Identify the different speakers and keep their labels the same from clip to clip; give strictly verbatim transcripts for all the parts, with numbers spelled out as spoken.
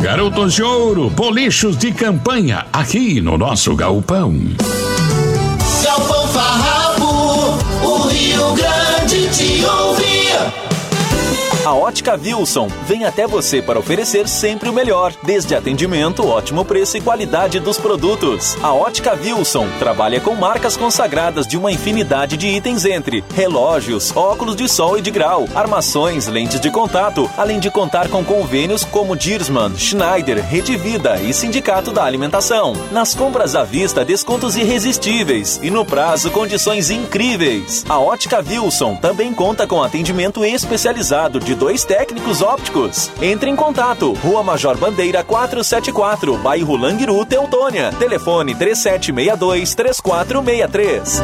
Speaker 1: Garotos de Ouro, bolichos de campanha, aqui no nosso galpão.
Speaker 2: Galpão Farrapo, o Rio Grande te ouve.
Speaker 3: A Ótica Wilson vem até você para oferecer sempre o melhor, desde atendimento, ótimo preço e qualidade dos produtos. A Ótica Wilson trabalha com marcas consagradas de uma infinidade de itens entre relógios, óculos de sol e de grau, armações, lentes de contato, além de contar com convênios como Diersman, Schneider, Rede Vida e Sindicato da Alimentação. Nas compras à vista, descontos irresistíveis e no prazo, condições incríveis. A Ótica Wilson também conta com atendimento especializado de dois técnicos ópticos. Entre em contato, Rua Major Bandeira quatrocentos e setenta e quatro, bairro Languiru, Teutônia. Telefone três sete seis dois, três quatro seis três.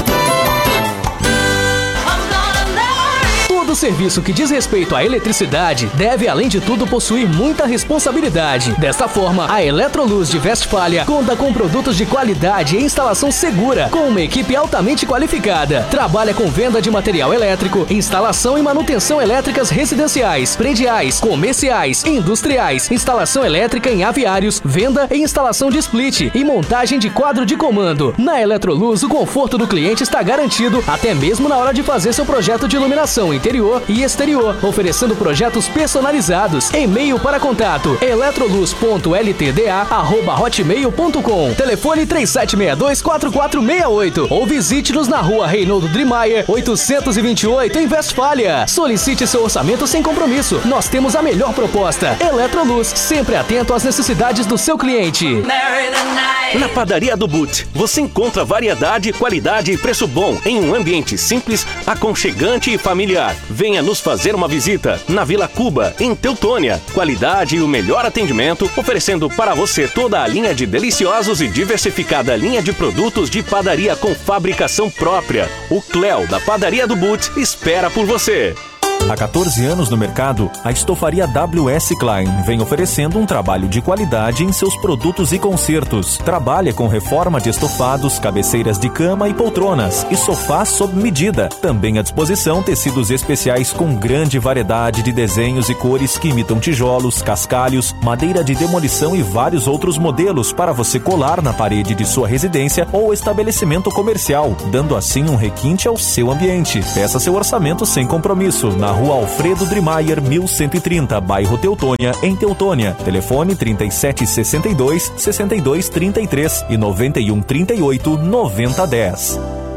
Speaker 4: Todo serviço que diz respeito à eletricidade deve, além de tudo, possuir muita responsabilidade. Desta forma, a Eletroluz de Westfália conta com produtos de qualidade e instalação segura, com uma equipe altamente qualificada. Trabalha com venda de material elétrico, instalação e manutenção elétricas residenciais, prediais, comerciais, industriais, instalação elétrica em aviários, venda e instalação de split e montagem de quadro de comando. Na Eletroluz, o conforto do cliente está garantido, até mesmo na hora de fazer seu projeto de iluminação interior e exterior, oferecendo projetos personalizados. E-mail para contato eletroluz ponto l t d a arroba hotmail ponto com. Telefone três sete seis dois, quatro quatro seis oito ou visite-nos na rua Reinaldo Drimaier, oitocentos e vinte e oito, em Westfália. Solicite seu orçamento sem compromisso. Nós temos a melhor proposta. Eletroluz, sempre atento às necessidades do seu cliente.
Speaker 5: Na Padaria do Boot, você encontra variedade, qualidade e preço bom em um ambiente simples, aconchegante e familiar. Venha nos fazer uma visita na Vila Cuba, em Teutônia. Qualidade e o melhor atendimento, oferecendo para você toda a linha de deliciosos e diversificada linha de produtos de padaria com fabricação própria. O Cléo da Padaria do Boot espera por você.
Speaker 6: Há quatorze anos no mercado, a estofaria W S Klein vem oferecendo um trabalho de qualidade em seus produtos e consertos. Trabalha com reforma de estofados, cabeceiras de cama e poltronas e sofás sob medida. Também à disposição tecidos especiais com grande variedade de desenhos e cores que imitam tijolos, cascalhos, madeira de demolição e vários outros modelos para você colar na parede de sua residência ou estabelecimento comercial, dando assim um requinte ao seu ambiente. Peça seu orçamento sem compromisso na Rua Alfredo Drimaier, mil cento e trinta, bairro Teutônia, em Teutônia. Telefone trinta e sete sessenta e dois, sessenta e dois trinta e três e noventa e um trinta e oito, noventa dez.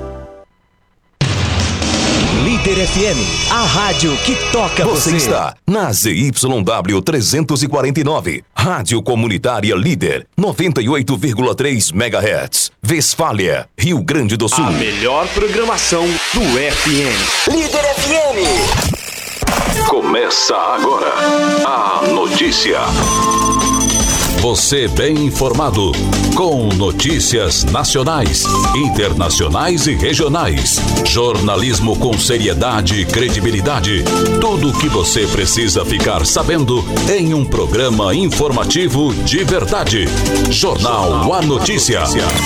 Speaker 7: Líder F M, a rádio que toca você.
Speaker 8: Você está na Z Y W trezentos e quarenta e nove, Rádio Comunitária Líder, noventa e oito vírgula três megahertz, Westfália, Rio Grande do Sul.
Speaker 9: A melhor programação do F M.
Speaker 7: Líder F M.
Speaker 8: Começa agora a notícia. Você bem informado, com notícias nacionais, internacionais e regionais. Jornalismo com seriedade e credibilidade. Tudo o que você precisa ficar sabendo em um programa informativo de verdade. Jornal A Notícia.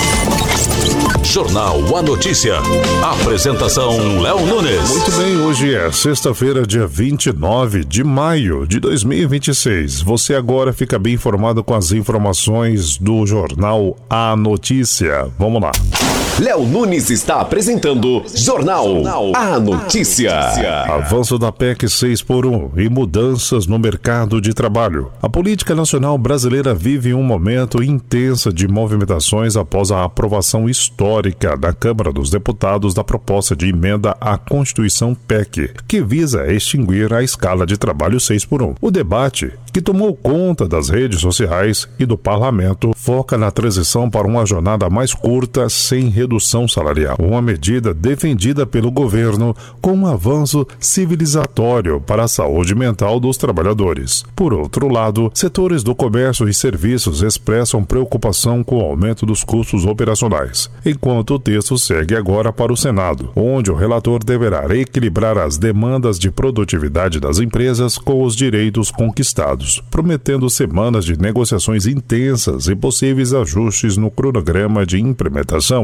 Speaker 8: Jornal A Notícia. Apresentação Léo Nunes.
Speaker 10: Muito bem, hoje é sexta-feira, dia vinte e nove de maio de dois mil e vinte e seis. Você agora fica bem informado com as informações do Jornal A Notícia. Vamos lá.
Speaker 11: Léo Nunes está apresentando Jornal A Notícia.
Speaker 10: Avanço da P E C seis por um e mudanças no mercado de trabalho. A política nacional brasileira vive um momento intenso de movimentações após a aprovação histórica da Câmara dos Deputados da proposta de emenda à Constituição P E C, que visa extinguir a escala de trabalho seis por um. O debate, que tomou conta das redes sociais e do parlamento, foca na transição para uma jornada mais curta sem redução salarial. Uma medida defendida pelo governo com um avanço civilizatório para a saúde mental dos trabalhadores. Por outro lado, setores do comércio e serviços expressam preocupação com o aumento dos custos operacionais, enquanto o texto segue agora para o Senado, onde o relator deverá equilibrar as demandas de produtividade das empresas com os direitos conquistados, prometendo semanas de negociações intensas e possíveis ajustes no cronograma de implementação.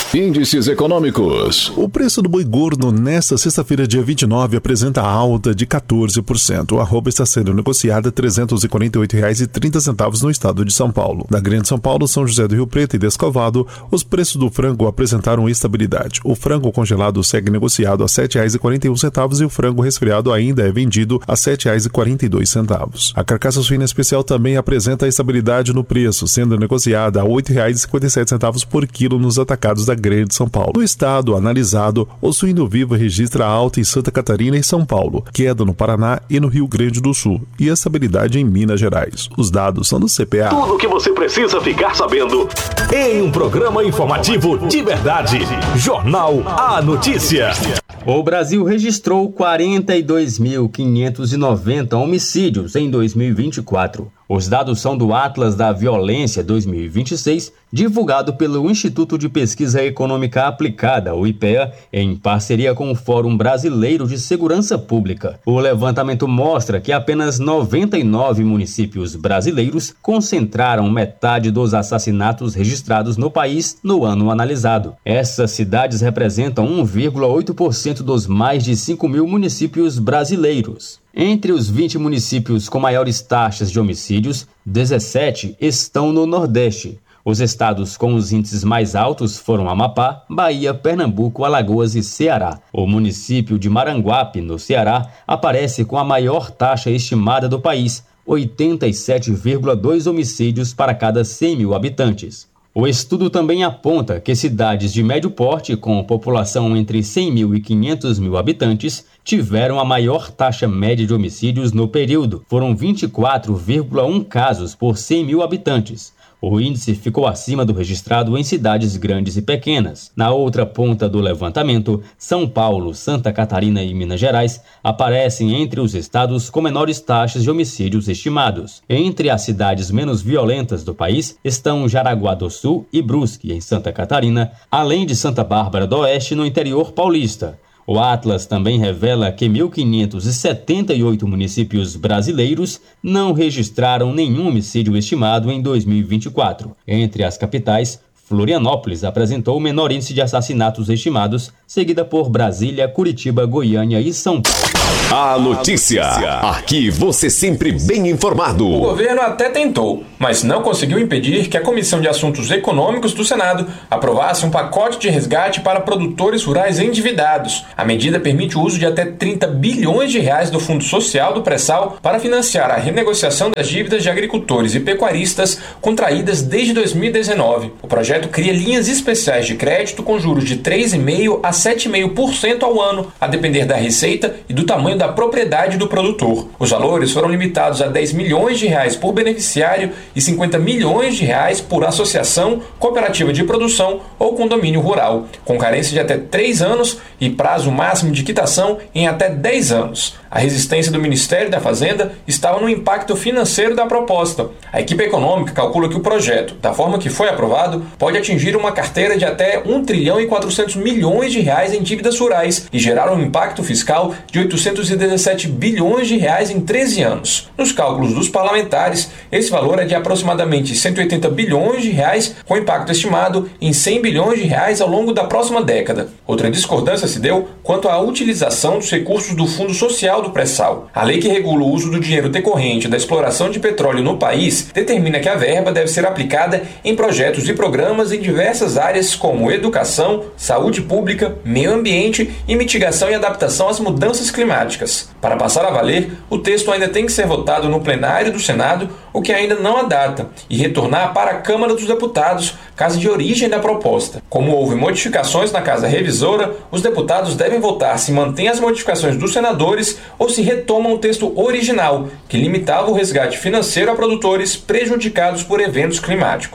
Speaker 8: Índices econômicos.
Speaker 10: O preço do boi gordo nesta sexta-feira, dia vinte e nove, apresenta alta de quatorze por cento. O arroba está sendo negociada a trezentos e quarenta e oito reais e trinta centavos no estado de São Paulo. Na Grande São Paulo, São José do Rio Preto e Descovado, os preços do frango apresentaram estabilidade. O frango congelado segue negociado a sete reais e quarenta e um centavos e o frango resfriado ainda é vendido a sete reais e quarenta e dois centavos. A carcaça suína especial também apresenta estabilidade no preço, sendo negociada a oito reais e cinquenta e sete centavos por quilo nos atacados da Grande São Paulo. No estado analisado, o suíno vivo registra alta em Santa Catarina e São Paulo, queda no Paraná e no Rio Grande do Sul e estabilidade em Minas Gerais. Os dados são do C P A.
Speaker 5: Tudo o que você precisa ficar sabendo em um programa informativo de verdade. Jornal A Notícia.
Speaker 12: O Brasil registrou quarenta e dois mil quinhentos e noventa homicídios em dois mil e vinte e quatro. Os dados são do Atlas da Violência dois mil e vinte e seis, divulgado pelo Instituto de Pesquisa Econômica Aplicada, o I P E A, em parceria com o Fórum Brasileiro de Segurança Pública. O levantamento mostra que apenas noventa e nove municípios brasileiros concentraram metade dos assassinatos registrados no país no ano analisado. Essas cidades representam um vírgula oito por cento dos mais de cinco mil municípios brasileiros. Entre os vinte municípios com maiores taxas de homicídios, dezessete estão no Nordeste. Os estados com os índices mais altos foram Amapá, Bahia, Pernambuco, Alagoas e Ceará. O município de Maranguape, no Ceará, aparece com a maior taxa estimada do país, oitenta e sete vírgula dois homicídios para cada cem mil habitantes. O estudo também aponta que cidades de médio porte, com população entre cem mil e quinhentos mil habitantes, tiveram a maior taxa média de homicídios no período. Foram vinte e quatro vírgula um casos por cem mil habitantes. O índice ficou acima do registrado em cidades grandes e pequenas. Na outra ponta do levantamento, São Paulo, Santa Catarina e Minas Gerais aparecem entre os estados com menores taxas de homicídios estimados. Entre as cidades menos violentas do país estão Jaraguá do Sul e Brusque, em Santa Catarina, além de Santa Bárbara do Oeste, no interior paulista. O Atlas também revela que mil quinhentos e setenta e oito municípios brasileiros não registraram nenhum homicídio estimado em dois mil e vinte e quatro. Entre as capitais, Florianópolis apresentou o menor índice de assassinatos estimados, seguida por Brasília, Curitiba, Goiânia e São Paulo.
Speaker 11: A notícia. Aqui você sempre bem informado.
Speaker 13: O governo até tentou, mas não conseguiu impedir que a Comissão de Assuntos Econômicos do Senado aprovasse um pacote de resgate para produtores rurais endividados. A medida permite o uso de até trinta bilhões de reais do Fundo Social do Pré-Sal para financiar a renegociação das dívidas de agricultores e pecuaristas contraídas desde dois mil e dezenove. O projeto cria linhas especiais de crédito com juros de três vírgula cinco por cento a sete vírgula cinco por cento ao ano, a depender da receita e do tamanho da propriedade do produtor. Os valores foram limitados a dez milhões de reais por beneficiário e cinquenta milhões de reais por associação, cooperativa de produção ou condomínio rural, com carência de até três anos e prazo máximo de quitação em até dez anos. A resistência do Ministério da Fazenda estava no impacto financeiro da proposta. A equipe econômica calcula que o projeto, da forma que foi aprovado, pode atingir uma carteira de até um trilhão e quatrocentos milhões de reais em dívidas rurais e gerar um impacto fiscal de oitocentos e dezessete bilhões de reais em treze anos. Nos cálculos dos parlamentares, esse valor é de aproximadamente cento e oitenta bilhões de reais, com impacto estimado em cem bilhões de reais ao longo da próxima década. Outra discordância se deu quanto à utilização dos recursos do Fundo Social do Pré-Sal. A lei que regula o uso do dinheiro decorrente da exploração de petróleo no país determina que a verba deve ser aplicada em projetos e programas em diversas áreas como educação, saúde pública, meio ambiente e mitigação e adaptação às mudanças climáticas. Para passar a valer, o texto ainda tem que ser votado no plenário do Senado, o que ainda não há data, e retornar para a Câmara dos Deputados, casa de origem da proposta. Como houve modificações na Casa Revisora, os deputados devem votar se mantém as modificações dos senadores ou se retomam o texto original, que limitava o resgate financeiro a produtores prejudicados por eventos climáticos.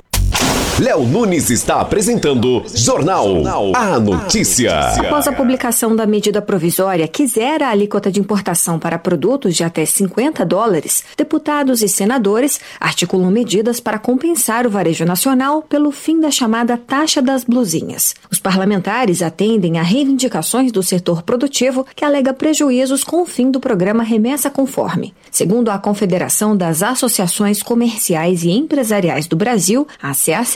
Speaker 11: Léo Nunes está apresentando Jornal A Notícia.
Speaker 14: Após a publicação da medida provisória que zera a alíquota de importação para produtos de até cinquenta dólares, deputados e senadores articulam medidas para compensar o varejo nacional pelo fim da chamada taxa das blusinhas. Os parlamentares atendem a reivindicações do setor produtivo que alega prejuízos com o fim do programa Remessa Conforme. Segundo a Confederação das Associações Comerciais e Empresariais do Brasil, a C A C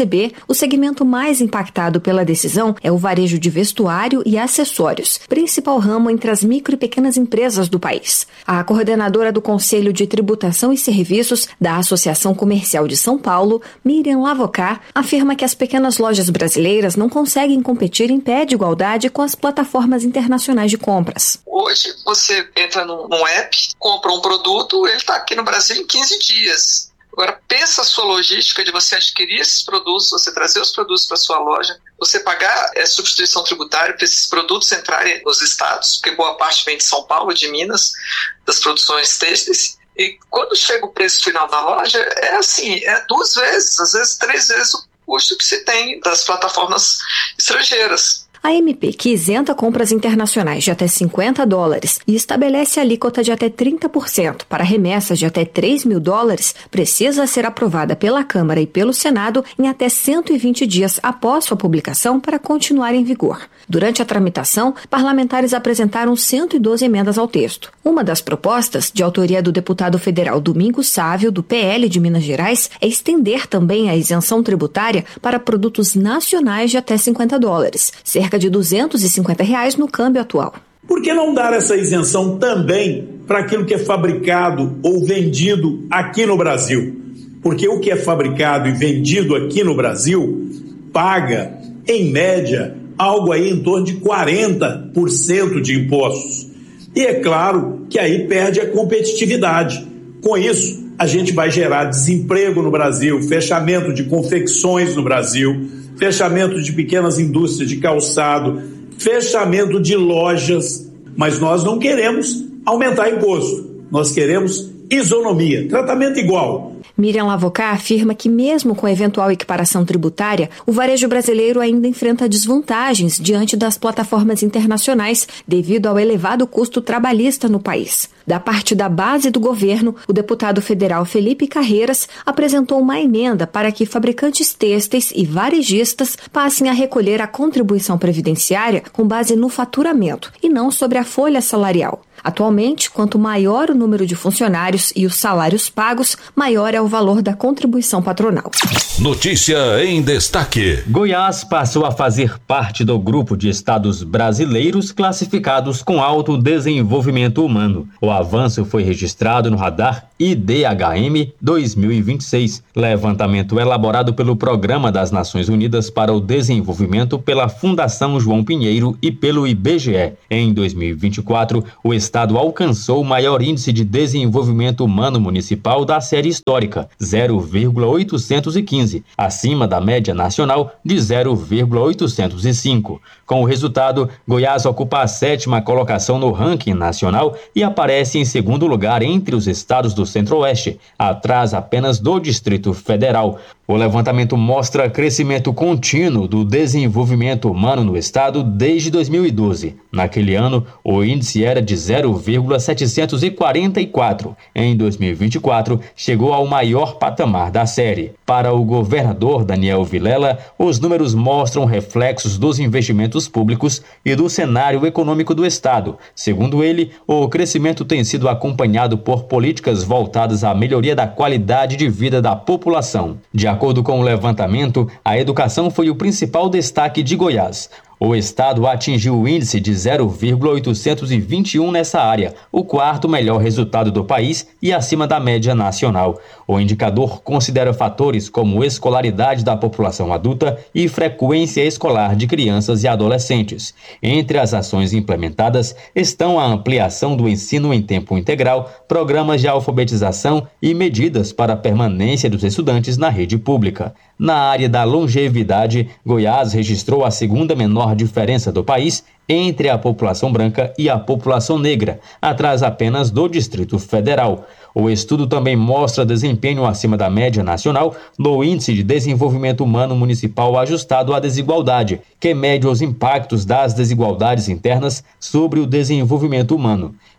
Speaker 14: B, o segmento mais impactado pela decisão é o varejo de vestuário e acessórios, principal ramo entre as micro e pequenas empresas do país. A coordenadora do Conselho de Tributação e Serviços da Associação Comercial de São Paulo, Miriam Lavocá, afirma que as pequenas lojas brasileiras não conseguem competir em pé de igualdade com as plataformas internacionais de compras.
Speaker 15: Hoje você entra num, num app, compra um produto, ele está aqui no Brasil em quinze dias. Agora, pensa a sua logística de você adquirir esses produtos, você trazer os produtos para sua loja, você pagar é, substituição tributária para esses produtos entrarem nos estados, porque boa parte vem de São Paulo, de Minas, das produções têxteis. E quando chega o preço final da loja, é assim, é duas vezes, às vezes três vezes o custo que se tem das plataformas estrangeiras.
Speaker 14: A M P, que isenta compras internacionais de até cinquenta dólares e estabelece alíquota de até trinta por cento para remessas de até três mil dólares, precisa ser aprovada pela Câmara e pelo Senado em até cento e vinte dias após sua publicação para continuar em vigor. Durante a tramitação, parlamentares apresentaram cento e doze emendas ao texto. Uma das propostas, de autoria do deputado federal Domingos Sávio, do P L de Minas Gerais, é estender também a isenção tributária para produtos nacionais de até cinquenta dólares, cerca de duzentos e cinquenta reais no câmbio atual.
Speaker 16: Por que não dar essa isenção também para aquilo que é fabricado ou vendido aqui no Brasil? Porque o que é fabricado e vendido aqui no Brasil paga, em média, algo aí em torno de quarenta por cento de impostos. E é claro que aí perde a competitividade. Com isso, a gente vai gerar desemprego no Brasil, fechamento de confecções no Brasil, fechamento de pequenas indústrias de calçado, fechamento de lojas, mas nós não queremos aumentar imposto, nós queremos isonomia, tratamento igual.
Speaker 14: Miriam Lavocá afirma que mesmo com a eventual equiparação tributária, o varejo brasileiro ainda enfrenta desvantagens diante das plataformas internacionais devido ao elevado custo trabalhista no país. Da parte da base do governo, o deputado federal Felipe Carreiras apresentou uma emenda para que fabricantes têxteis e varejistas passem a recolher a contribuição previdenciária com base no faturamento e não sobre a folha salarial. Atualmente, quanto maior o número de funcionários e os salários pagos, maior é o valor da contribuição patronal.
Speaker 8: Notícia em destaque.
Speaker 12: Goiás passou a fazer parte do grupo de estados brasileiros classificados com alto desenvolvimento humano. O avanço foi registrado no radar I D H M dois mil e vinte e seis, levantamento elaborado pelo Programa das Nações Unidas para o Desenvolvimento pela Fundação João Pinheiro e pelo I B G E. Em dois mil e vinte e quatro, o estado alcançou o maior índice de desenvolvimento humano municipal da série histórica, zero vírgula oitocentos e quinze, acima da média nacional de zero vírgula oitocentos e cinco. Com o resultado, Goiás ocupa a sétima colocação no ranking nacional e aparece em segundo lugar entre os estados do Centro-Oeste, atrás apenas do Distrito Federal. O levantamento mostra crescimento contínuo do desenvolvimento humano no estado desde dois mil e doze. Naquele ano, o índice era de zero vírgula setecentos e quarenta e quatro. Em dois mil e vinte e quatro, chegou ao maior patamar da série. Para o governador Daniel Vilela, os números mostram reflexos dos investimentos públicos e do cenário econômico do estado. Segundo ele, o crescimento tem sido acompanhado por políticas voltadas à melhoria da qualidade de vida da população. De acordo com o levantamento, a educação foi o principal destaque de Goiás. O estado atingiu o índice de zero vírgula oitocentos e vinte e um nessa área, o quarto melhor resultado do país e acima da média nacional. O indicador considera fatores como escolaridade da população adulta e frequência escolar de crianças e adolescentes. Entre as ações implementadas estão a ampliação do ensino em tempo integral, programas de alfabetização e medidas para a permanência dos estudantes na rede pública. Na área da longevidade, Goiás registrou a segunda menor diferença do país entre a população branca e a população negra, atrás apenas do Distrito Federal. O estudo também mostra desempenho acima da média nacional no Índice de Desenvolvimento Humano Municipal ajustado à desigualdade, que mede os impactos das desigualdades internas sobre o desenvolvimento humano.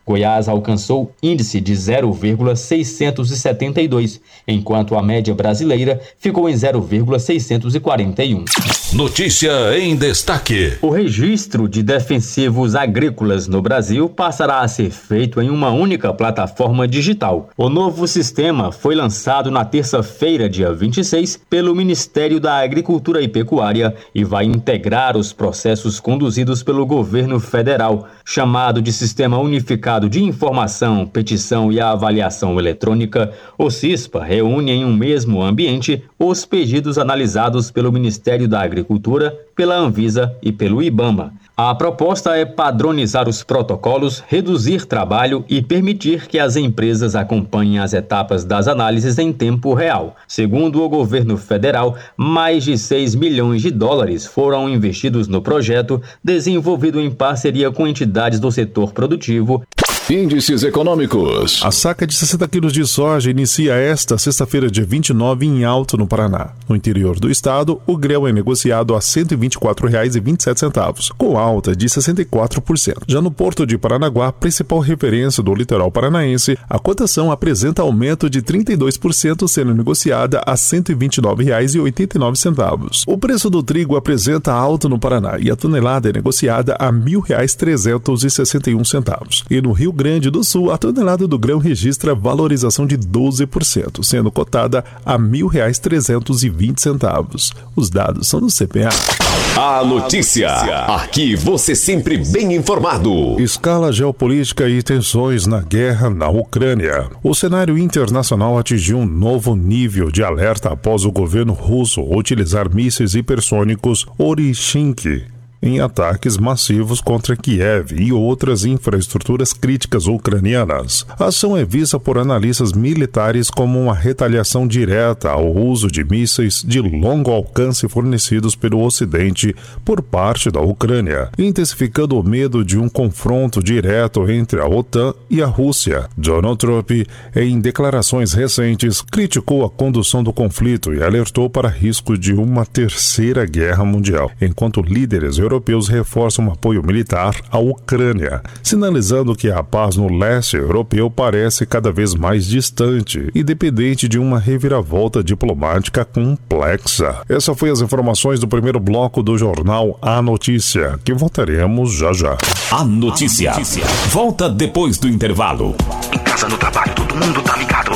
Speaker 12: Goiás alcançou índice de zero vírgula seiscentos e setenta e dois, enquanto a média brasileira ficou em zero vírgula seiscentos e quarenta e um.
Speaker 8: Notícia em destaque.
Speaker 12: O registro de defensivos agrícolas no Brasil passará a ser feito em uma única plataforma digital. O novo sistema foi lançado na terça-feira, dia vinte e seis, pelo Ministério da Agricultura e Pecuária e vai integrar os processos conduzidos pelo governo federal, chamado de Sistema Unificado de Informação, Petição e Avaliação Eletrônica. O CISPA reúne em um mesmo ambiente os pedidos analisados pelo Ministério da Agricultura, pela Anvisa e pelo IBAMA. A proposta é padronizar os protocolos, reduzir trabalho e permitir que as empresas acompanhem as etapas das análises em tempo real. Segundo o governo federal, mais de seis milhões de dólares foram investidos no projeto, desenvolvido em parceria com entidades do setor produtivo.
Speaker 10: Índices econômicos. A saca de sessenta quilos de soja inicia esta sexta-feira, dia vinte e nove, em Alto, no Paraná. No interior do estado, o grão é negociado a cento e vinte e quatro reais e vinte e sete centavos, com alta de sessenta e quatro por cento. Já no Porto de Paranaguá, principal referência do litoral paranaense, a cotação apresenta aumento de trinta e dois por cento, sendo negociada a cento e vinte e nove reais e oitenta e nove centavos. O preço do trigo apresenta alta no Paraná e a tonelada é negociada a mil reais trezentos e sessenta e um centavos. E no Rio Grande do Sul, a tonelada do grão registra valorização de doze por cento, sendo cotada a mil reais trezentos e vinte centavos. Os dados são do C P A.
Speaker 11: A notícia. Aqui você sempre bem informado.
Speaker 10: Escala geopolítica e tensões na guerra na Ucrânia. O cenário internacional atingiu um novo nível de alerta após o governo russo utilizar mísseis hipersônicos Orishink em ataques massivos contra Kiev e outras infraestruturas críticas ucranianas. A ação é vista por analistas militares como uma retaliação direta ao uso de mísseis de longo alcance fornecidos pelo Ocidente por parte da Ucrânia, intensificando o medo de um confronto direto entre a OTAN e a Rússia. Donald Trump, em declarações recentes, criticou a condução do conflito e alertou para risco de uma terceira guerra mundial, enquanto líderes europeus reforçam o apoio militar à Ucrânia, sinalizando que a paz no leste europeu parece cada vez mais distante e dependente de uma reviravolta diplomática complexa. Essas foram as informações do primeiro bloco do jornal A Notícia, que voltaremos já já.
Speaker 8: A Notícia. Volta depois do intervalo.
Speaker 17: Em casa, no trabalho, todo mundo tá ligado.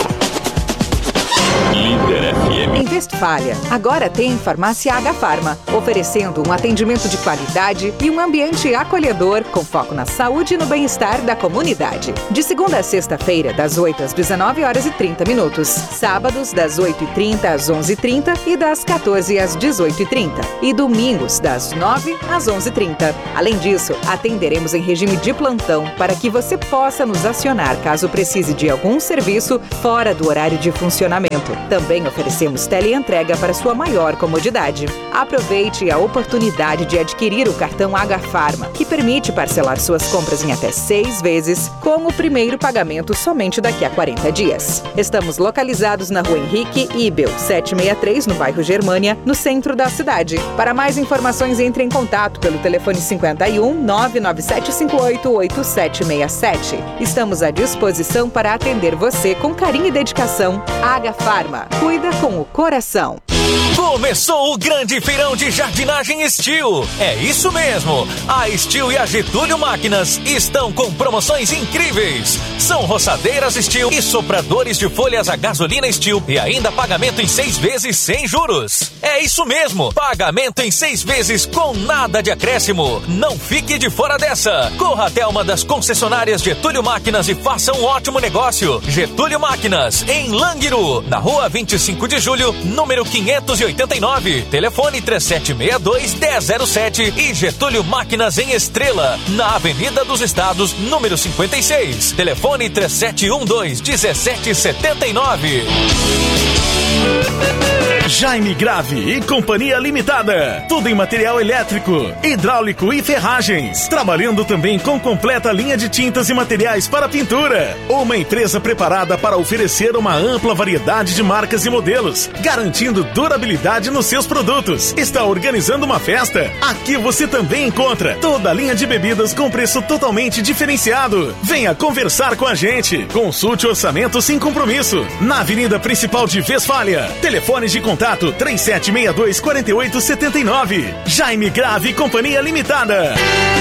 Speaker 8: Líder F M.
Speaker 18: Em Westfália, agora tem Farmácia H Farma, oferecendo um atendimento de qualidade e um ambiente acolhedor com foco na saúde e no bem-estar da comunidade. De segunda a sexta-feira, das oito às dezenove horas e trinta minutos. Sábados, das oito e trinta às onze e trinta e das quatorze às dezoito e trinta. E domingos, das nove às onze e trinta. Além disso, atenderemos em regime de plantão para que você possa nos acionar caso precise de algum serviço fora do horário de funcionamento. Também oferecemos teleentrega para sua maior comodidade. Aproveite a oportunidade de adquirir o cartão H Farma, que permite parcelar suas compras em até seis vezes, com o primeiro pagamento somente daqui a quarenta dias. Estamos localizados na Rua Henrique Ibel, setecentos e sessenta e três, no bairro Germânia, no centro da cidade. Para mais informações, entre em contato pelo telefone cinquenta e um, nove nove sete cinco oito, oito sete seis sete. Estamos à disposição para atender você com carinho e dedicação. H Farma, cuida com o coração.
Speaker 19: Começou o grande feirão de jardinagem Steel. É isso mesmo. A Steel e a Getúlio Máquinas estão com promoções incríveis. São roçadeiras Steel e sopradores de folhas a gasolina Steel e ainda pagamento em seis vezes sem juros. É isso mesmo. Pagamento em seis vezes com nada de acréscimo. Não fique de fora dessa. Corra até uma das concessionárias Getúlio Máquinas e faça um ótimo negócio. Getúlio Máquinas, em Languiru, na rua vinte e cinco de julho, número quinhentos e oitenta e nove. Telefone três sete seis dois, um zero zero sete e Getúlio Máquinas em Estrela, na Avenida dos Estados, número cinquenta e seis. Telefone três sete um dois, um sete sete nove.
Speaker 20: Jaime Grave e Companhia Limitada. Tudo em material elétrico, hidráulico e ferragens. Trabalhando também com completa linha de tintas e materiais para pintura. Uma empresa preparada para oferecer uma ampla variedade de marcas e modelos, garantindo durabilidade nos seus produtos. Está organizando uma festa? Aqui você também encontra toda a linha de bebidas com preço totalmente diferenciado. Venha conversar com a gente. Consulte o orçamento sem compromisso. Na Avenida Principal de Westfália. Telefones de contato três sete seis dois quatro oito sete nove. Jaime Grave e Companhia Limitada.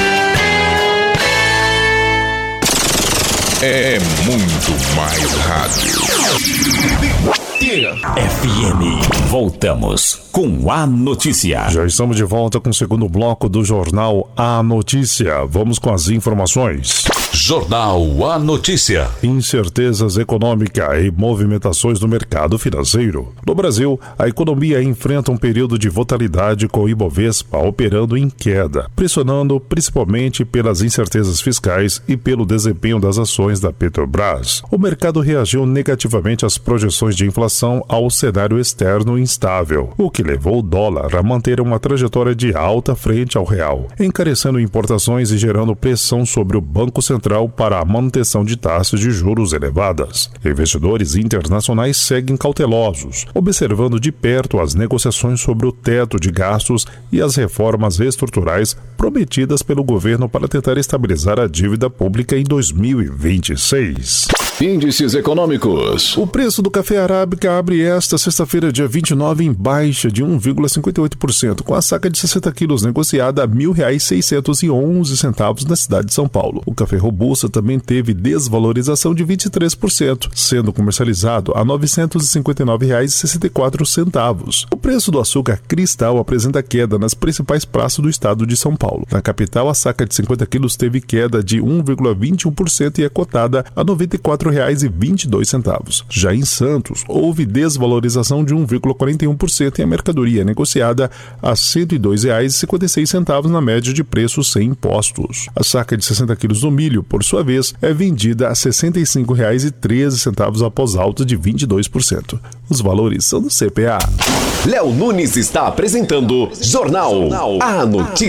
Speaker 8: É muito mais rádio.
Speaker 10: F M. Voltamos com a notícia. Já estamos de volta com o segundo bloco do Jornal A Notícia. Vamos com as informações.
Speaker 8: Jornal A Notícia.
Speaker 10: Incertezas econômica e movimentações no mercado financeiro. No Brasil, a economia enfrenta um período de volatilidade com o Ibovespa operando em queda, pressionando principalmente pelas incertezas fiscais e pelo desempenho das ações da Petrobras. O mercado reagiu negativamente às projeções de inflação ao cenário externo instável, o que levou o dólar a manter uma trajetória de alta frente ao real, encarecendo importações e gerando pressão sobre o Banco Central para a manutenção de taxas de juros elevadas. Investidores internacionais seguem cautelosos, observando de perto as negociações sobre o teto de gastos e as reformas estruturais prometidas pelo governo para tentar estabilizar a dívida pública em dois mil e vinte e seis.
Speaker 8: Índices econômicos.
Speaker 10: O preço do café arábica abre esta sexta-feira, dia vinte e nove, em baixa de um vírgula cinquenta e oito por cento, com a saca de sessenta quilos negociada a mil reais seiscentos e onze centavos na cidade de São Paulo. O café robusta também teve desvalorização de vinte e três por cento, sendo comercializado a novecentos e cinquenta e nove reais e sessenta e quatro centavos. O preço do açúcar cristal apresenta queda nas principais praças do estado de São Paulo. Na capital, a saca de cinquenta quilos teve queda de um vírgula vinte e um por cento e é cotada a noventa e quatro reais e vinte e dois centavos. Já em Santos, houve desvalorização de um vírgula quarenta e um por cento e a mercadoria negociada a cento e dois reais e cinquenta e seis centavos na média de preços sem impostos. A saca de sessenta quilos do milho, por sua vez, é vendida a sessenta e cinco reais e treze centavos após alta de vinte e dois por cento. Os valores são do C P A.
Speaker 11: Léo Nunes está apresentando Jornal A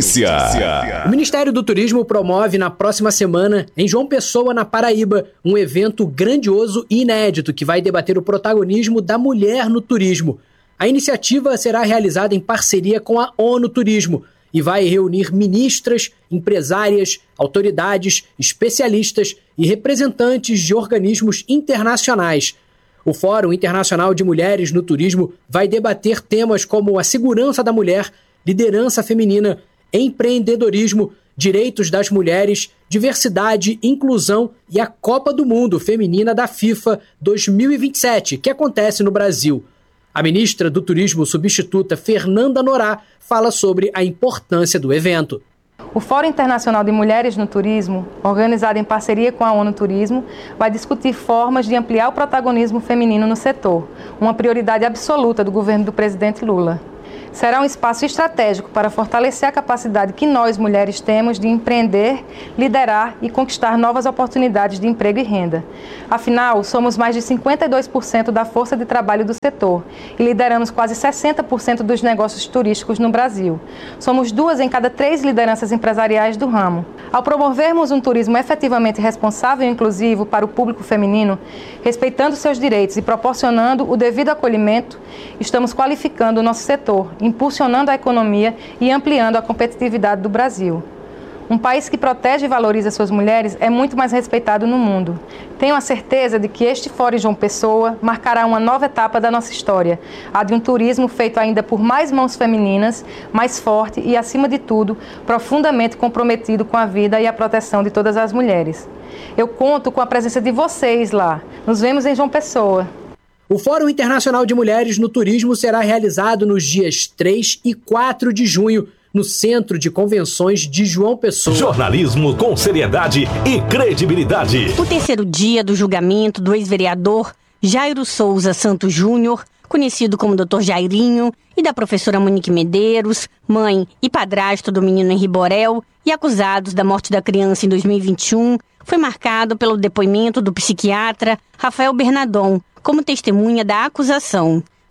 Speaker 11: Notícia.
Speaker 21: O Ministério do Turismo promove na próxima semana, em João Pessoa, na Paraíba, um evento grandioso e inédito que vai debater o protagonismo da mulher no turismo. A iniciativa será realizada em parceria com a ONU Turismo e vai reunir ministras, empresárias, autoridades, especialistas e representantes de organismos internacionais. O Fórum Internacional de Mulheres no Turismo vai debater temas como a segurança da mulher, liderança feminina, empreendedorismo, direitos das mulheres, diversidade, inclusão e a Copa do Mundo Feminina da FIFA dois mil e vinte e sete, que acontece no Brasil. A ministra do Turismo substituta, Fernanda Norá, fala sobre a importância do evento.
Speaker 22: O Fórum Internacional de Mulheres no Turismo, organizado em parceria com a ONU Turismo, vai discutir formas de ampliar o protagonismo feminino no setor, uma prioridade absoluta do governo do presidente Lula. Será um espaço estratégico para fortalecer a capacidade que nós, mulheres, temos de empreender, liderar e conquistar novas oportunidades de emprego e renda. Afinal, somos mais de cinquenta e dois por cento da força de trabalho do setor e lideramos quase sessenta por cento dos negócios turísticos no Brasil. Somos duas em cada três lideranças empresariais do ramo. Ao promovermos um turismo efetivamente responsável e inclusivo para o público feminino, respeitando seus direitos e proporcionando o devido acolhimento, estamos qualificando o nosso setor, impulsionando a economia e ampliando a competitividade do Brasil. Um país que protege e valoriza suas mulheres é muito mais respeitado no mundo. Tenho a certeza de que este Fórum João Pessoa marcará uma nova etapa da nossa história, a de um turismo feito ainda por mais mãos femininas, mais forte e, acima de tudo, profundamente comprometido com a vida e a proteção de todas as mulheres. Eu conto com a presença de vocês lá. Nos vemos em João Pessoa.
Speaker 21: O Fórum Internacional de Mulheres no Turismo será realizado nos dias três e quatro de junho, no Centro de Convenções de João Pessoa.
Speaker 5: Jornalismo com seriedade e credibilidade.
Speaker 23: O terceiro dia do julgamento do ex-vereador Jairo Souza Santos Júnior, conhecido como doutor Jairinho, e da professora Monique Medeiros, mãe e padrasto do menino Henri Borel, e acusados da morte da criança em dois mil e vinte e um, foi marcado pelo depoimento do psiquiatra Rafael Bernardon, como testemunha da acusação.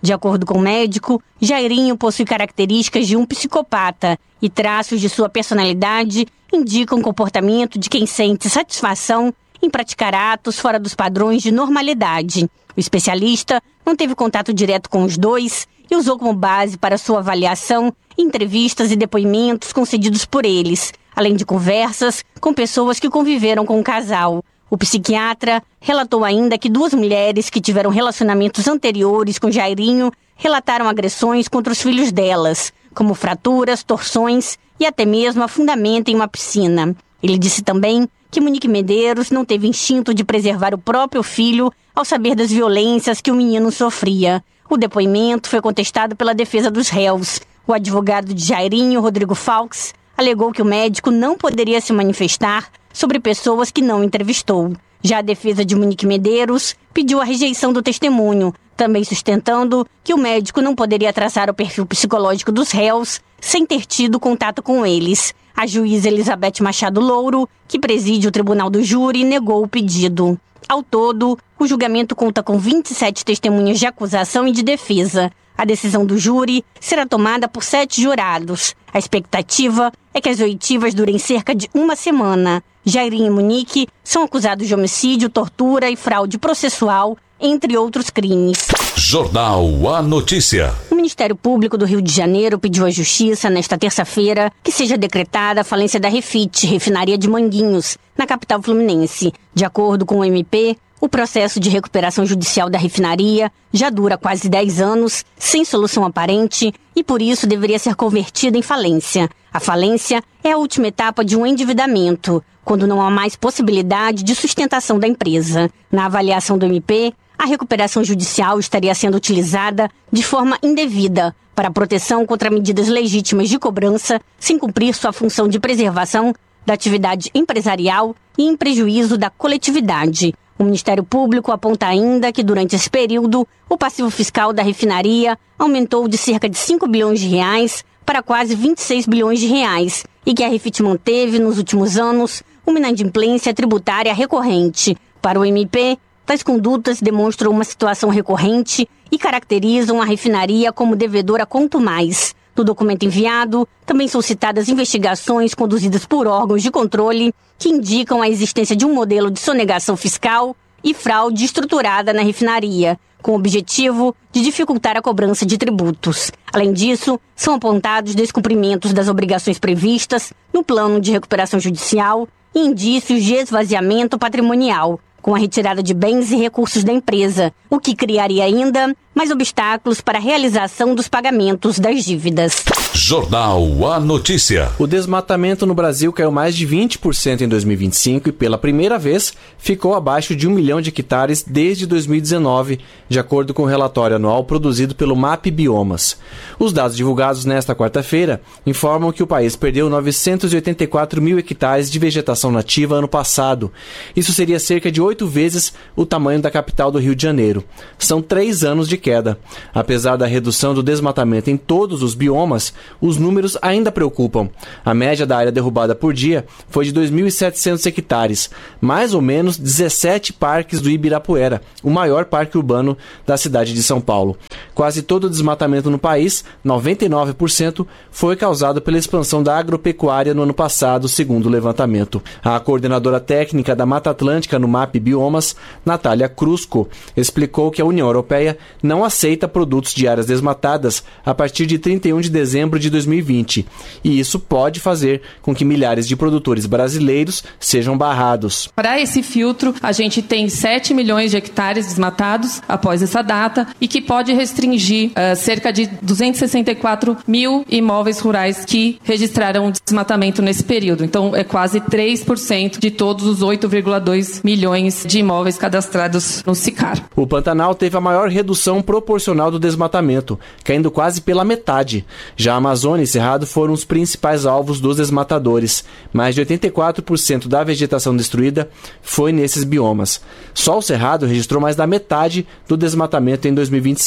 Speaker 23: De acordo com o médico, Jairinho possui características de um psicopata e traços de sua personalidade indicam o comportamento de quem sente satisfação em praticar atos fora dos padrões de normalidade. O especialista não teve contato direto com os dois e usou como base para sua avaliação entrevistas e depoimentos concedidos por eles, além de conversas com pessoas que conviveram com o casal. O psiquiatra relatou ainda que duas mulheres que tiveram relacionamentos anteriores com Jairinho relataram agressões contra os filhos delas, como fraturas, torções e até mesmo afundamento em uma piscina. Ele disse também que Monique Medeiros não teve instinto de preservar o próprio filho ao saber das violências que o menino sofria. O depoimento foi contestado pela defesa dos réus. O advogado de Jairinho, Rodrigo Faux, alegou que o médico não poderia se manifestar sobre pessoas que não entrevistou. Já a defesa de Monique Medeiros pediu a rejeição do testemunho, também sustentando que o médico não poderia traçar o perfil psicológico dos réus sem ter tido contato com eles. A juíza Elizabeth Machado Louro, que preside o tribunal do júri, negou o pedido. Ao todo, o julgamento conta com vinte e sete testemunhas de acusação e de defesa. A decisão do júri será tomada por sete jurados. A expectativa é que as oitivas durem cerca de uma semana. Jairinho e Monique são acusados de homicídio, tortura e fraude processual, entre outros crimes.
Speaker 8: Jornal A Notícia.
Speaker 23: O Ministério Público do Rio de Janeiro pediu à Justiça, nesta terça-feira, que seja decretada a falência da Refit, refinaria de Manguinhos, na capital fluminense. De acordo com o M P, o processo de recuperação judicial da refinaria já dura quase dez anos, sem solução aparente, e por isso deveria ser convertido em falência. A falência é a última etapa de um endividamento, quando não há mais possibilidade de sustentação da empresa. Na avaliação do M P, a recuperação judicial estaria sendo utilizada de forma indevida para a proteção contra medidas legítimas de cobrança, sem cumprir sua função de preservação da atividade empresarial e em prejuízo da coletividade. O Ministério Público aponta ainda que, durante esse período, o passivo fiscal da refinaria aumentou de cerca de cinco bilhões de reais para quase vinte e seis bilhões de reais e que a Refit manteve, nos últimos anos, uma inadimplência tributária recorrente. Para o M P, tais condutas demonstram uma situação recorrente e caracterizam a refinaria como devedora quanto mais. No documento enviado, também são citadas investigações conduzidas por órgãos de controle que indicam a existência de um modelo de sonegação fiscal e fraude estruturada na refinaria, com o objetivo de dificultar a cobrança de tributos. Além disso, são apontados descumprimentos das obrigações previstas no plano de recuperação judicial e indícios de esvaziamento patrimonial, com a retirada de bens e recursos da empresa, o que criaria ainda mais obstáculos para a realização dos pagamentos das dívidas.
Speaker 8: Jornal A Notícia.
Speaker 1: O desmatamento no Brasil caiu mais de vinte por cento em dois mil e vinte e cinco e, pela primeira vez, ficou abaixo de um milhão de hectares desde dois mil e dezenove, de acordo com o relatório anual produzido pelo M A P Biomas. Os dados divulgados nesta quarta-feira informam que o país perdeu novecentos e oitenta e quatro mil hectares de vegetação nativa ano passado. Isso seria cerca de oito vezes o tamanho da capital do Rio de Janeiro. São três anos de queda. Apesar da redução do desmatamento em todos os biomas, os números ainda preocupam. A média da área derrubada por dia foi de dois mil e setecentos hectares, mais ou menos dezessete parques do Ibirapuera, o maior parque urbano da cidade de São Paulo. Quase todo o desmatamento no país, noventa e nove por cento, foi causado pela expansão da agropecuária no ano passado, segundo o levantamento. A coordenadora técnica da Mata Atlântica no M A P Biomas, Natália Crusco, explicou que a União Europeia não aceita produtos de áreas desmatadas a partir de trinta e um de dezembro de dois mil e vinte, e isso pode fazer com que milhares de produtores brasileiros sejam barrados.
Speaker 2: Para esse filtro, a gente tem sete milhões de hectares desmatados após essa data e que pode restringir uh, cerca de duzentos e sessenta e quatro mil imóveis rurais que registraram desmatamento nesse período. Então, é quase três por cento de todos os oito vírgula dois milhões de imóveis cadastrados no SICAR.
Speaker 1: O Pantanal teve a maior redução proporcional do desmatamento, caindo quase pela metade. Já a Amazônia e Cerrado foram os principais alvos dos desmatadores. Mais de oitenta e quatro por cento da vegetação destruída foi nesses biomas. Só o Cerrado registrou mais da metade do desmatamento em dois mil e vinte e cinco.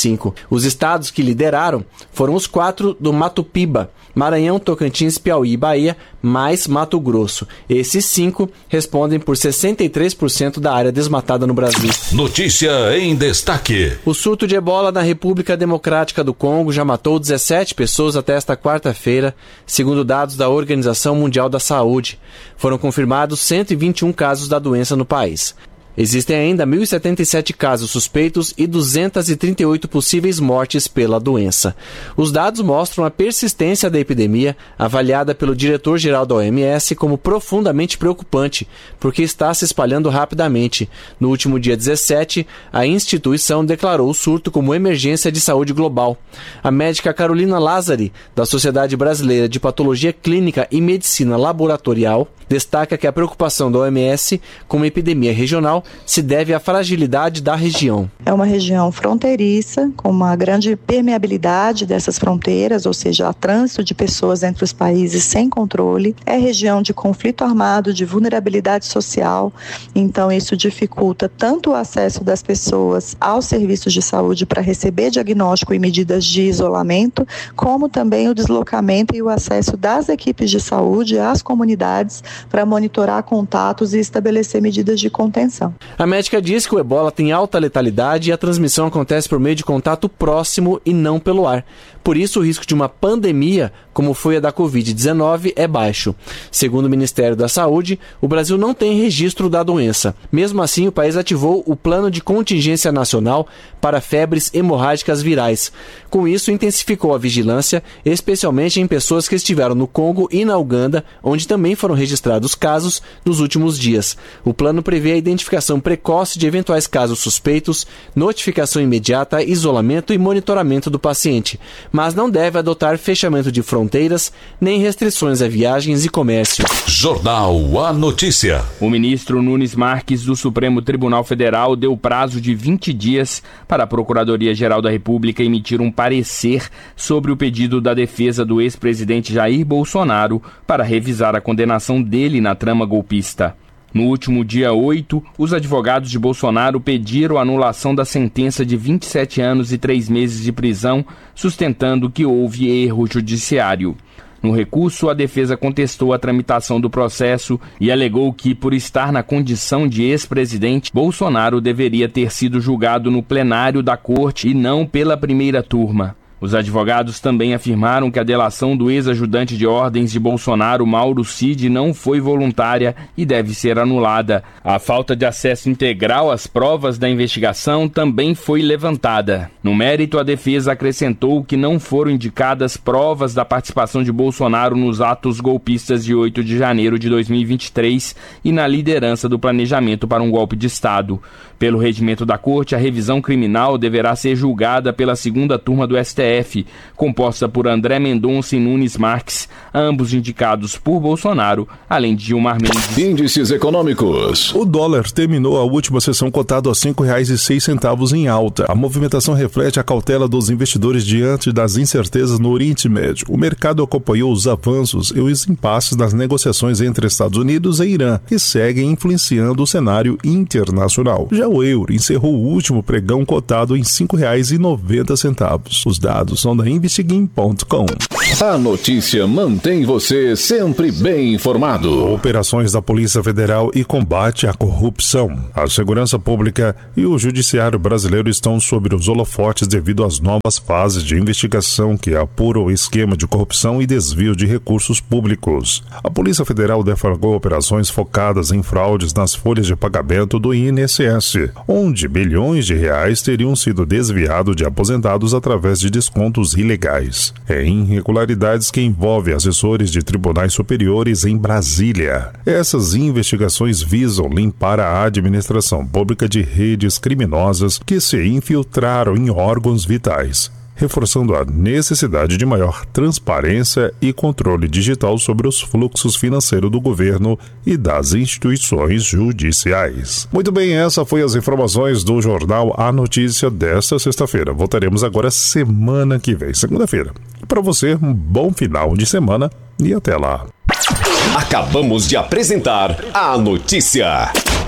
Speaker 1: Os estados que lideraram foram os quatro do Mato Piba, Maranhão, Tocantins, Piauí e Bahia, mais Mato Grosso. Esses cinco respondem por sessenta e três por cento da área desmatada no Brasil.
Speaker 8: Notícia em destaque.
Speaker 1: O surto de ebola na República Democrática do Congo já matou dezessete pessoas até esta quarta-feira, segundo dados da Organização Mundial da Saúde. Foram confirmados cento e vinte e um casos da doença no país. Existem ainda mil e setenta e sete casos suspeitos e duzentas e trinta e oito possíveis mortes pela doença. Os dados mostram a persistência da epidemia, avaliada pelo diretor-geral da O M S como profundamente preocupante, porque está se espalhando rapidamente. No último dia dezessete, a instituição declarou o surto como emergência de saúde global. A médica Carolina Lazzari, da Sociedade Brasileira de Patologia Clínica e Medicina Laboratorial, destaca que a preocupação da O M S com uma epidemia regional se deve à fragilidade da região.
Speaker 3: É uma região fronteiriça, com uma grande permeabilidade dessas fronteiras, ou seja, há trânsito de pessoas entre os países sem controle. É região de conflito armado, de vulnerabilidade social, então isso dificulta tanto o acesso das pessoas aos serviços de saúde para receber diagnóstico e medidas de isolamento, como também o deslocamento e o acesso das equipes de saúde às comunidades para monitorar contatos e estabelecer medidas de contenção.
Speaker 1: A médica diz que o ebola tem alta letalidade e a transmissão acontece por meio de contato próximo e não pelo ar. Por isso, o risco de uma pandemia, como foi a da covid dezenove, é baixo. Segundo o Ministério da Saúde, o Brasil não tem registro da doença. Mesmo assim, o país ativou o Plano de Contingência Nacional para Febres Hemorrágicas Virais. Com isso, intensificou a vigilância, especialmente em pessoas que estiveram no Congo e na Uganda, onde também foram registrados casos nos últimos dias. O plano prevê a identificação precoce de eventuais casos suspeitos, notificação imediata, isolamento e monitoramento do paciente, mas não deve adotar fechamento de fronteiras nem restrições a viagens e comércio.
Speaker 8: Jornal A Notícia.
Speaker 4: O ministro Nunes Marques do Supremo Tribunal Federal deu prazo de vinte dias para a Procuradoria-Geral da República emitir um parecer sobre o pedido da defesa do ex-presidente Jair Bolsonaro para revisar a condenação dele na trama golpista. No último dia oito, os advogados de Bolsonaro pediram a anulação da sentença de vinte e sete anos e três meses de prisão, sustentando que houve erro judiciário. No recurso, a defesa contestou a tramitação do processo e alegou que, por estar na condição de ex-presidente, Bolsonaro deveria ter sido julgado no plenário da corte e não pela primeira turma. Os advogados também afirmaram que a delação do ex-ajudante de ordens de Bolsonaro, Mauro Cid, não foi voluntária e deve ser anulada. A falta de acesso integral às provas da investigação também foi levantada. No mérito, a defesa acrescentou que não foram indicadas provas da participação de Bolsonaro nos atos golpistas de oito de janeiro de dois mil e vinte e três e na liderança do planejamento para um golpe de Estado. Pelo regimento da Corte, a revisão criminal deverá ser julgada pela segunda turma do S T F, composta por André Mendonça e Nunes Marques, ambos indicados por Bolsonaro, além de Gilmar Mendes.
Speaker 8: Índices econômicos.
Speaker 10: O dólar terminou a última sessão cotado a cinco reais e seis centavos em alta. A movimentação reflete a cautela dos investidores diante das incertezas no Oriente Médio. O mercado acompanhou os avanços e os impasses das negociações entre Estados Unidos e Irã, que seguem influenciando o cenário internacional. Já o euro encerrou o último pregão cotado em cinco reais e noventa centavos. Os dados são da Investigim ponto com.
Speaker 8: A notícia mantém você sempre bem informado.
Speaker 10: Operações da Polícia Federal e combate à corrupção. A segurança pública e o judiciário brasileiro estão sob os holofotes devido às novas fases de investigação que apuram o esquema de corrupção e desvio de recursos públicos. A Polícia Federal deflagrou operações focadas em fraudes nas folhas de pagamento do I N S S, onde bilhões de reais teriam sido desviados de aposentados através de descontos ilegais. É irregularidades que envolvem assessores de tribunais superiores em Brasília. Essas investigações visam limpar a administração pública de redes criminosas que se infiltraram em órgãos vitais, reforçando a necessidade de maior transparência e controle digital sobre os fluxos financeiros do governo e das instituições judiciais. Muito bem, essa foi as informações do Jornal A Notícia desta sexta-feira. Voltaremos agora semana que vem, segunda-feira. Para você, um bom final de semana e até lá.
Speaker 11: Acabamos de apresentar A Notícia.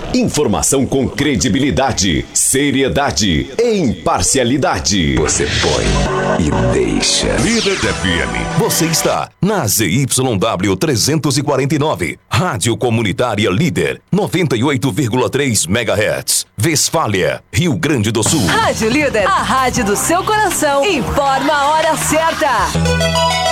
Speaker 11: Informação com credibilidade, seriedade e imparcialidade.
Speaker 8: Você põe e deixa. Líder F M. Você está na Z Y W trezentos e quarenta e nove. Rádio Comunitária Líder. noventa e oito vírgula três megahertz. Westfália, Rio Grande do Sul.
Speaker 6: Rádio Líder. A rádio do seu coração. Informa a hora certa.